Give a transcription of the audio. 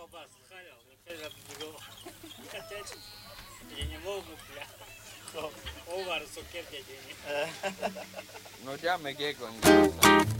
pas sukari wamepeza mzigo. Katechi. Yenye mogu pia. Over sokete yenye. No ya me quedé con